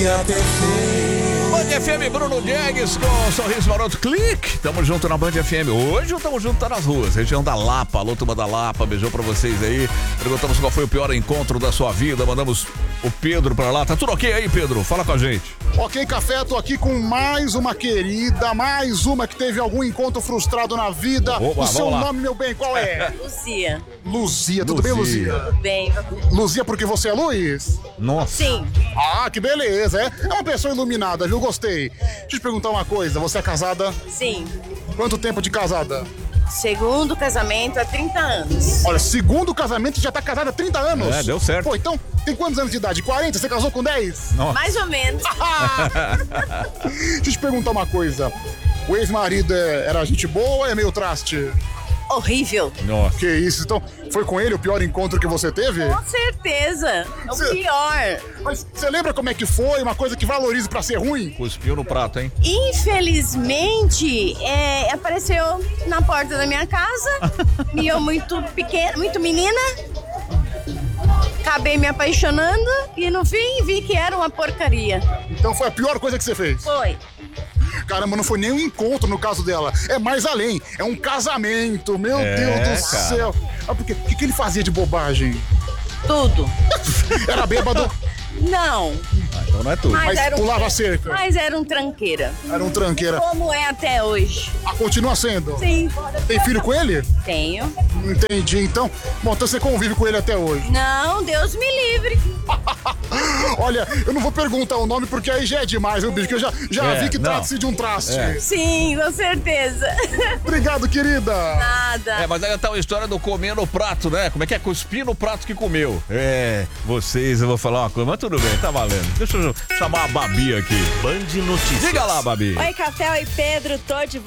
Band FM, Bruno Diegues com Sorriso Maroto, clique. Tamo junto na Band FM. Hoje tamo junto, tá nas ruas. Região da Lapa, alô, turma da Lapa. Beijão pra vocês aí. Perguntamos qual foi o pior encontro da sua vida. Mandamos o Pedro pra lá. Tá tudo ok aí, Pedro? Fala com a gente. Ok, Café, tô aqui com mais uma querida, mais uma que teve algum encontro frustrado na vida. Opa, o seu vamos lá. nome, meu bem, qual é? Luzia. Luzia, tudo bem, Luzia? Bem. Luzia porque você é luz? Nossa. Sim. Ah, que beleza, é uma pessoa iluminada, viu? Gostei. Deixa eu te perguntar uma coisa, você é casada? Sim. Quanto tempo de casada? Segundo casamento há 30 anos. Olha, segundo casamento e já tá casada há 30 anos. É, deu certo. Pô, então, tem quantos anos de idade? 40? Você casou com 10? Nossa. Mais ou menos. Deixa eu te perguntar uma coisa. O ex-marido era gente boa ou é meio traste? Horrível. Nossa. Que isso, então, foi com ele o pior encontro que você teve? Com certeza. É o pior. Mas você lembra como é que foi? Uma coisa que valorize pra ser ruim? Cuspiu no prato, hein? Infelizmente, apareceu na porta da minha casa. E eu muito pequena, muito menina. Acabei me apaixonando e no fim vi que era uma porcaria. Então foi a pior coisa que você fez? Foi. Caramba, não foi nem um encontro no caso dela. É mais além, é um casamento. Meu Deus do cara. céu. Ah, porque, o que ele fazia de bobagem? Tudo. Era bêbado, Não. Então não é tudo. mas era pulava a cerca. Mas era um tranqueira. Era um tranqueira. Como é até hoje. Ah, continua sendo? Sim. Tem filho com ele? Tenho. Entendi. Então, bom, então você convive com ele até hoje. Não, Deus me livre. Olha, eu não vou perguntar o nome porque aí já é demais, viu, bicho? Que eu já vi que não. trata-se de um traste. Sim, com certeza. Obrigado, querida. Nada. Mas aí tá uma história do comer no prato, né? Como é que é? Cuspir no prato que comeu. Vocês, eu vou falar uma coisa, mas tudo bem, tá valendo. Deixa eu chamar a Babi aqui. Band Notícias. Diga lá, Babi. Oi, Café, oi, Pedro, tô de